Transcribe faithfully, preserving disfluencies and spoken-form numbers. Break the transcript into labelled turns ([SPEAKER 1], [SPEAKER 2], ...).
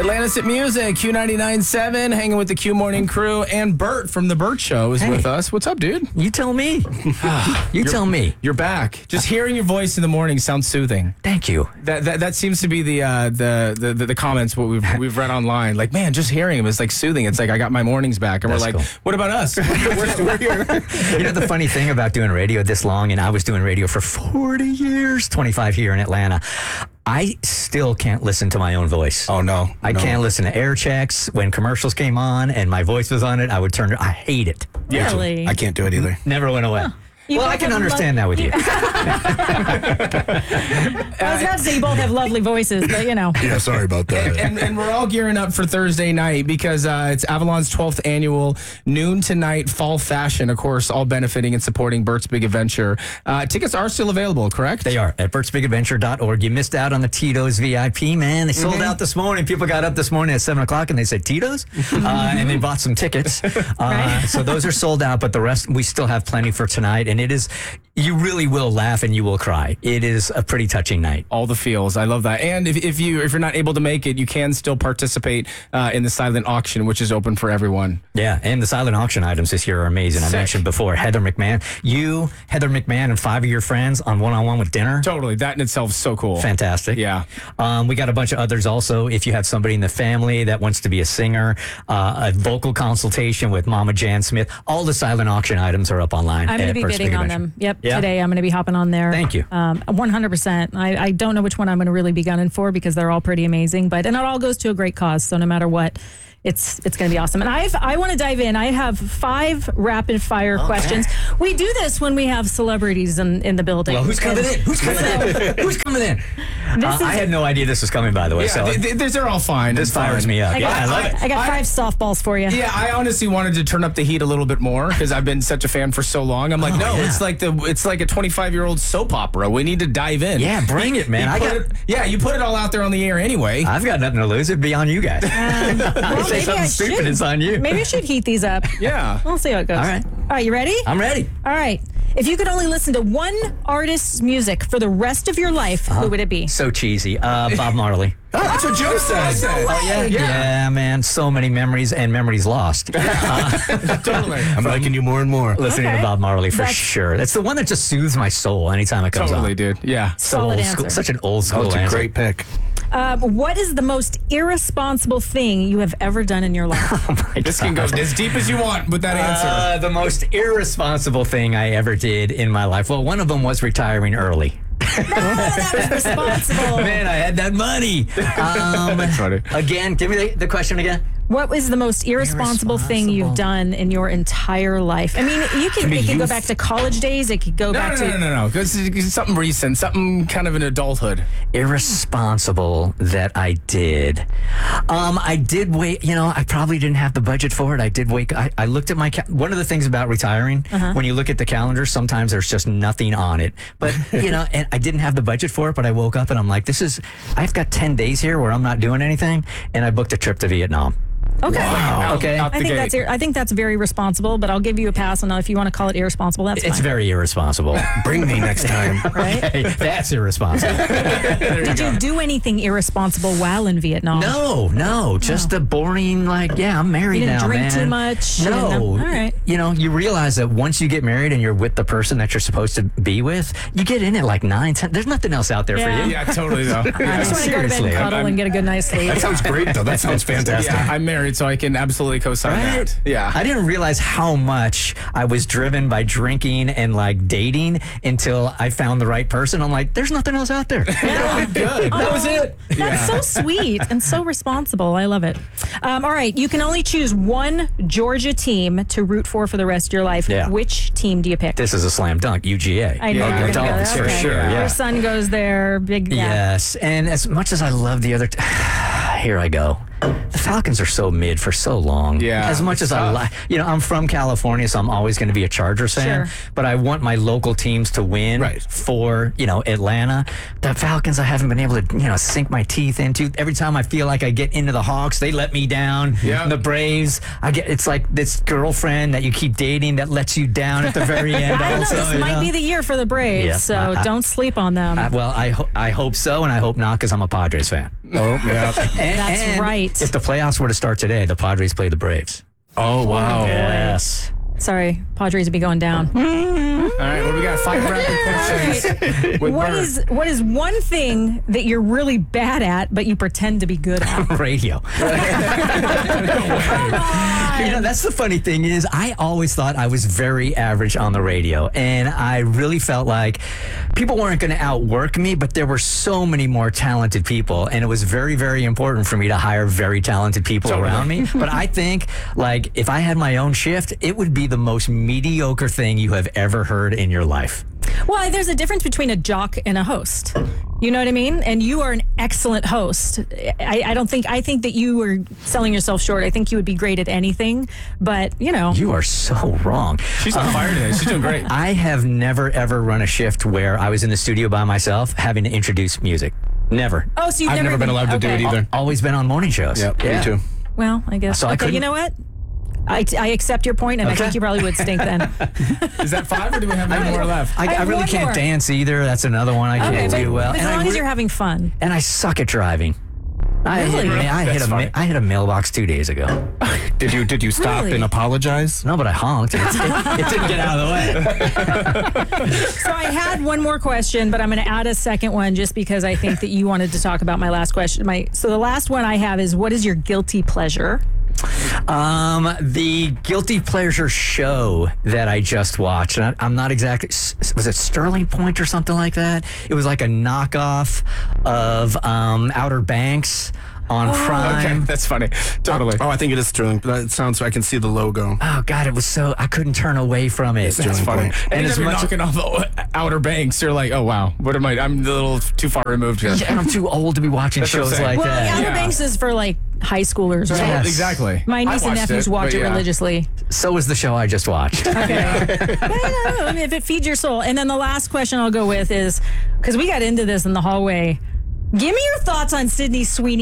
[SPEAKER 1] Atlantis at Music, Q ninety-nine point seven, hanging with the Q Morning crew, and Bert from The Bert Show is
[SPEAKER 2] Hey.
[SPEAKER 1] with us. What's up, dude?
[SPEAKER 2] You tell me. You tell me.
[SPEAKER 1] You're back. Just hearing your voice in the morning sounds soothing.
[SPEAKER 2] Thank you.
[SPEAKER 1] That that, that seems to be the, uh, the the the the comments what we've we've read online. Like, man, just hearing him is like soothing. It's like I got my mornings back, and
[SPEAKER 2] That's
[SPEAKER 1] we're like,
[SPEAKER 2] cool.
[SPEAKER 1] what about us? we're, we're here.
[SPEAKER 2] You know the funny thing about doing radio this long, and I was doing radio for forty years, twenty-five here in Atlanta. I still can't listen to my own voice.
[SPEAKER 1] Oh no,
[SPEAKER 2] I
[SPEAKER 1] no.
[SPEAKER 2] can't listen to air checks when commercials came on and my voice was on it. I would turn. I hate it.
[SPEAKER 3] Really?
[SPEAKER 4] I can't do it either.
[SPEAKER 2] Never went away.
[SPEAKER 3] You
[SPEAKER 2] Well, I
[SPEAKER 3] both
[SPEAKER 2] can
[SPEAKER 3] have
[SPEAKER 2] understand that with you.
[SPEAKER 3] I was about to say you both have lovely voices, but you know.
[SPEAKER 4] Yeah, sorry about that.
[SPEAKER 1] and, and we're all gearing up for Thursday night because uh, it's Avalon's twelfth annual noon to night fall fashion, of course, all benefiting and supporting Bert's Big Adventure. Uh, tickets are still available, correct?
[SPEAKER 2] They are at berts big adventure dot org. You missed out on the Tito's V I P, man. They sold out this morning. People got up this morning at seven o'clock and they said Tito's, uh, and they bought some tickets. Uh,
[SPEAKER 3] Right.
[SPEAKER 2] So those are sold out, but the rest, we still have plenty for tonight. And it is, you really will laugh and you will cry. It is a pretty touching night.
[SPEAKER 1] All the feels. I love that. And if, if you if you're not able to make it, you can still participate uh, in the silent auction, which is open for everyone.
[SPEAKER 2] Yeah, and the silent auction items this year are amazing.
[SPEAKER 1] Sick.
[SPEAKER 2] I mentioned before, Heather McMahon. You, Heather McMahon, and five of your friends on one-on-one with dinner.
[SPEAKER 1] Totally. That in itself is so cool.
[SPEAKER 2] Fantastic.
[SPEAKER 1] Yeah.
[SPEAKER 2] Um, we got a bunch of others also. If you have somebody in the family that wants to be a singer, uh, a vocal consultation with Mama Jan Smith, all the silent auction items are up online.
[SPEAKER 3] I'm going to
[SPEAKER 2] at
[SPEAKER 3] be
[SPEAKER 2] Bert's Big
[SPEAKER 3] bidding on
[SPEAKER 2] Adventure.
[SPEAKER 3] them. Yep.
[SPEAKER 2] Yeah?
[SPEAKER 3] Today I'm going to be hopping on there.
[SPEAKER 2] Thank you.
[SPEAKER 3] Um, one hundred percent. I, I don't know which one I'm going to really be gunning for because they're all pretty amazing, but and it all goes to a great cause. So no matter what, it's it's going to be awesome. And I've I want to dive in. I have five rapid fire questions. We do this when we have celebrities in, in the building.
[SPEAKER 2] Well, who's coming in? Who's coming in? Who's coming in?
[SPEAKER 3] This
[SPEAKER 2] Uh,
[SPEAKER 3] is-
[SPEAKER 2] I had no idea this was coming, by the way.
[SPEAKER 1] Yeah,
[SPEAKER 2] so
[SPEAKER 1] they, they, they're all fine.
[SPEAKER 2] this
[SPEAKER 1] It's fine.
[SPEAKER 2] fires me up.
[SPEAKER 3] I
[SPEAKER 2] Yeah,
[SPEAKER 3] got,
[SPEAKER 2] I love it.
[SPEAKER 3] I got
[SPEAKER 1] I-
[SPEAKER 3] five softballs for you.
[SPEAKER 1] Yeah, I honestly wanted to turn up the heat a little bit more because I've been such a fan for so long. I'm like,
[SPEAKER 2] Oh,
[SPEAKER 1] no,
[SPEAKER 2] yeah.
[SPEAKER 1] it's like the it's like a twenty-five year old soap opera. We need to dive in.
[SPEAKER 2] Yeah, bring it, man.
[SPEAKER 1] You
[SPEAKER 2] I
[SPEAKER 1] put
[SPEAKER 2] got.
[SPEAKER 1] it- yeah, you put it all out there on the air anyway.
[SPEAKER 2] I've got nothing to lose. It'd be on you guys.
[SPEAKER 3] Um, well,
[SPEAKER 2] If say
[SPEAKER 3] maybe
[SPEAKER 2] something
[SPEAKER 3] I
[SPEAKER 2] stupid,
[SPEAKER 3] should.
[SPEAKER 2] it's on you.
[SPEAKER 3] Maybe I should heat these up.
[SPEAKER 1] yeah.
[SPEAKER 3] We'll see how it goes.
[SPEAKER 2] All right.
[SPEAKER 3] All right, you ready?
[SPEAKER 2] I'm ready.
[SPEAKER 3] All right. If you could only listen to one artist's music for the rest of your life,
[SPEAKER 2] Uh-huh.
[SPEAKER 3] who would it be?
[SPEAKER 2] So cheesy. Uh, Bob Marley.
[SPEAKER 1] Oh, that's what Joe said.
[SPEAKER 2] Oh, yeah? yeah, man. So many memories and memories lost.
[SPEAKER 1] Totally.
[SPEAKER 4] I'm liking you more and more.
[SPEAKER 2] Listening
[SPEAKER 3] Okay.
[SPEAKER 2] to Bob Marley for
[SPEAKER 3] That's-
[SPEAKER 2] sure. That's the one that just soothes my soul anytime it comes
[SPEAKER 1] Totally,
[SPEAKER 2] on.
[SPEAKER 1] dude. Yeah.
[SPEAKER 2] So
[SPEAKER 3] Solid
[SPEAKER 2] old school,
[SPEAKER 3] answer.
[SPEAKER 2] such an old school
[SPEAKER 4] Oh, it's a
[SPEAKER 2] answer.
[SPEAKER 4] great pick.
[SPEAKER 3] Um, what is the most irresponsible thing you have ever done in your life?
[SPEAKER 1] This can go as deep as you want with that answer.
[SPEAKER 2] Uh, the most irresponsible thing I ever did in my life. Well, one of them was retiring early.
[SPEAKER 3] That was responsible.
[SPEAKER 2] Man, I had that money. Um,
[SPEAKER 1] funny.
[SPEAKER 2] Again, give me the, the question again.
[SPEAKER 3] What was the most irresponsible thing you've
[SPEAKER 2] Irresponsible.
[SPEAKER 3] done in your entire life? I mean, you can.
[SPEAKER 1] be
[SPEAKER 3] It could go
[SPEAKER 1] youth.
[SPEAKER 3] back to college days. It could go
[SPEAKER 1] No,
[SPEAKER 3] back
[SPEAKER 1] no,
[SPEAKER 3] to.
[SPEAKER 1] no, no, no. This is something recent, something kind of in adulthood.
[SPEAKER 2] Irresponsible that I did. Um, I did wait. You know, I probably didn't have the budget for it. I did wake. I, I looked at my. Ca- one of the things about retiring, when you look at the calendar, sometimes there's just nothing on it. But you know, and I didn't have the budget for it. But I woke up and I'm like, this is. I've got ten days here where I'm not doing anything, and I booked a trip to Vietnam.
[SPEAKER 3] Okay.
[SPEAKER 1] Out-
[SPEAKER 2] Okay.
[SPEAKER 1] out
[SPEAKER 3] I
[SPEAKER 1] the
[SPEAKER 3] think
[SPEAKER 1] gate.
[SPEAKER 3] that's. Ir- I think that's very responsible. But I'll give you a pass on that. If you want to call it irresponsible, that's
[SPEAKER 2] It's
[SPEAKER 3] fine.
[SPEAKER 2] very irresponsible.
[SPEAKER 4] Bring me next time.
[SPEAKER 3] Right?
[SPEAKER 2] Hey, that's irresponsible.
[SPEAKER 3] Did you do anything irresponsible while in Vietnam?
[SPEAKER 2] No, no, just a boring like, yeah, I'm married
[SPEAKER 3] You didn't
[SPEAKER 2] now,
[SPEAKER 3] drink
[SPEAKER 2] man.
[SPEAKER 3] too much? You
[SPEAKER 2] No,
[SPEAKER 3] didn't- all right.
[SPEAKER 2] You know, you realize that once you get married and you're with the person that you're supposed to be with, you get in at like nine, ten. There's nothing else out there
[SPEAKER 3] Yeah.
[SPEAKER 2] for you.
[SPEAKER 1] Yeah, totally, though.
[SPEAKER 3] I just want to go to bed
[SPEAKER 2] Seriously,
[SPEAKER 3] and
[SPEAKER 2] I'm-
[SPEAKER 3] cuddle and get a good night's sleep.
[SPEAKER 4] That sounds great, though. That sounds fantastic.
[SPEAKER 1] Yeah, I'm married, so I can absolutely co-sign
[SPEAKER 2] Right?
[SPEAKER 1] that. Yeah.
[SPEAKER 2] I didn't realize how much I was driven by drinking and like dating until I found the right person. I'm like, there's nothing else out there.
[SPEAKER 3] Yeah.
[SPEAKER 1] Good.
[SPEAKER 3] That was it. That's so sweet and so responsible. I love it. Um, all right. You can only choose one Georgia team to root for for the rest of your life.
[SPEAKER 2] Yeah.
[SPEAKER 3] Which team do you pick?
[SPEAKER 2] This is a slam dunk, U G A.
[SPEAKER 3] I know
[SPEAKER 1] Yeah,
[SPEAKER 3] you're gonna go
[SPEAKER 2] Dolphins
[SPEAKER 3] there.
[SPEAKER 2] for
[SPEAKER 3] Okay.
[SPEAKER 2] sure, yeah.
[SPEAKER 3] Your son goes there. Big. Yeah.
[SPEAKER 2] Yes, and as much as I love the other, t- here I go. The Falcons are so mid for so long.
[SPEAKER 1] Yeah,
[SPEAKER 2] As much
[SPEAKER 1] it's
[SPEAKER 2] as I
[SPEAKER 1] tough.
[SPEAKER 2] like, you know, I'm from California, so I'm always going to be a Chargers fan.
[SPEAKER 3] Sure.
[SPEAKER 2] But I want my local teams to win
[SPEAKER 4] Right.
[SPEAKER 2] for, you know, Atlanta. The Falcons, I haven't been able to, you know, sink my teeth into. Every time I feel like I get into the Hawks, they let me down.
[SPEAKER 1] Yeah.
[SPEAKER 2] The Braves, I get. It's like this girlfriend that you keep dating that lets you down at the very end.
[SPEAKER 3] I don't know.
[SPEAKER 2] also,
[SPEAKER 3] This
[SPEAKER 2] you
[SPEAKER 3] might
[SPEAKER 2] know?
[SPEAKER 3] be the year for the Braves,
[SPEAKER 2] Yeah.
[SPEAKER 3] so
[SPEAKER 2] I- I-
[SPEAKER 3] don't sleep on them.
[SPEAKER 2] Uh, well, I ho- I hope so, and I hope not, because I'm a Padres fan.
[SPEAKER 4] Oh, yeah.
[SPEAKER 2] And,
[SPEAKER 3] That's
[SPEAKER 2] and
[SPEAKER 3] right.
[SPEAKER 2] If the playoffs were to start today, the Padres play the Braves.
[SPEAKER 4] Oh, wow.
[SPEAKER 2] Yes.
[SPEAKER 3] Sorry, Padres would be going down.
[SPEAKER 1] All right, what do we got? Five rapid questions. With
[SPEAKER 3] What
[SPEAKER 1] Bert.
[SPEAKER 3] is what is one thing that you're really bad at, but you pretend to be good at?
[SPEAKER 2] Radio. You know, that's the funny thing is I always thought I was very average on the radio, and I really felt like people weren't going to outwork me, but there were so many more talented people, and it was very, very important for me to hire very talented people
[SPEAKER 1] Totally.
[SPEAKER 2] around me. But I think, like, if I had my own shift, it would be the most mediocre thing you have ever heard in your life.
[SPEAKER 3] Well, there's a difference between a jock and a host. You know what I mean? And you are an excellent host. I, I don't think, I think that you are selling yourself short. I think you would be great at anything, but you know.
[SPEAKER 2] You are so wrong.
[SPEAKER 1] She's on fire today. She's doing great.
[SPEAKER 2] I have never, ever run a shift where I was in the studio by myself having to introduce music. Never.
[SPEAKER 3] Oh, so you've
[SPEAKER 4] I've never been allowed to do
[SPEAKER 3] okay.
[SPEAKER 4] it either.
[SPEAKER 2] Always been on morning shows.
[SPEAKER 4] Yep, me too.
[SPEAKER 3] Well, I guess.
[SPEAKER 2] So I
[SPEAKER 3] okay,
[SPEAKER 2] couldn't-
[SPEAKER 3] you know what? I, I accept your point, and I
[SPEAKER 2] Okay.
[SPEAKER 3] think you probably would stink then.
[SPEAKER 1] Is that five, or do we have any more left?
[SPEAKER 2] I,
[SPEAKER 3] I
[SPEAKER 2] I,
[SPEAKER 3] have
[SPEAKER 2] really
[SPEAKER 3] one
[SPEAKER 2] can't
[SPEAKER 3] more.
[SPEAKER 2] dance either. That's another one I
[SPEAKER 3] Okay,
[SPEAKER 2] can't
[SPEAKER 3] but
[SPEAKER 2] do well.
[SPEAKER 3] as
[SPEAKER 2] And
[SPEAKER 3] long
[SPEAKER 2] I,
[SPEAKER 3] as
[SPEAKER 2] re-
[SPEAKER 3] you're having fun.
[SPEAKER 2] and I suck at driving. I hit,
[SPEAKER 3] Really?
[SPEAKER 2] I hit
[SPEAKER 1] That's
[SPEAKER 2] a ma-
[SPEAKER 1] funny.
[SPEAKER 2] I hit a mailbox two days ago.
[SPEAKER 4] Did you did you stop
[SPEAKER 3] Really?
[SPEAKER 4] and apologize?
[SPEAKER 2] No, but I honked. It, it, it didn't get out of the way.
[SPEAKER 3] So I had one more question, but I'm going to add a second one just because I think that you wanted to talk about my last question. My so the last one I have is, what is your guilty pleasure?
[SPEAKER 2] Um, the Guilty Pleasure show that I just watched, and I, I'm not exactly, s- was it Sterling Point or something like that? It was like a knockoff of um, Outer Banks on
[SPEAKER 1] Okay,
[SPEAKER 2] Prime.
[SPEAKER 1] that's funny. Totally.
[SPEAKER 4] Oh, I think it is Sterling. That sounds so I can see the logo.
[SPEAKER 2] Oh God, it was so, I couldn't turn away from it.
[SPEAKER 1] That's funny.
[SPEAKER 2] And
[SPEAKER 1] And
[SPEAKER 2] as
[SPEAKER 1] as you're
[SPEAKER 2] much,
[SPEAKER 1] knocking off the Outer Banks, you're like, oh wow, what am I? I'm a little too far removed here.
[SPEAKER 2] and I'm too old to be watching
[SPEAKER 1] That's what I'm
[SPEAKER 2] shows
[SPEAKER 1] saying.
[SPEAKER 2] like
[SPEAKER 3] Well,
[SPEAKER 2] that.
[SPEAKER 3] Outer
[SPEAKER 1] Yeah.
[SPEAKER 3] Banks is for like high schoolers, right?
[SPEAKER 2] Yes.
[SPEAKER 1] Exactly.
[SPEAKER 3] My
[SPEAKER 1] I
[SPEAKER 3] niece and
[SPEAKER 1] watched
[SPEAKER 3] nephews
[SPEAKER 1] it,
[SPEAKER 3] watch
[SPEAKER 1] but
[SPEAKER 3] it
[SPEAKER 1] yeah.
[SPEAKER 3] religiously.
[SPEAKER 2] So was the show I just watched.
[SPEAKER 3] Okay. But, you know, I mean, if it feeds your soul. And then the last question I'll go with is, because we got into this in the hallway, give me your thoughts on Sydney Sweeney